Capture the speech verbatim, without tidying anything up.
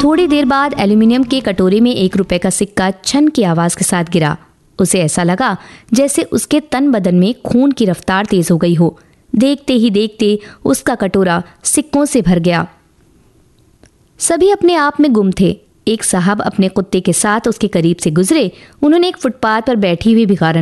थोड़ी देर बाद एल्यूमिनियम के कटोरे में एक रुपए का सिक्का छन की आवाज के साथ गिरा। उसे ऐसा लगा जैसे उसके तन बदन में खून की रफ्तार तेज हो गई हो। देखते ही देखते उसका कटोरा सिक्कों से भर गया। सभी अपने आप में गुम थे। एक साहब अपने कुत्ते के साथ उसके करीब से गुजरे। उन्होंने एक फुटपाथ पर बैठी हुई भिखारन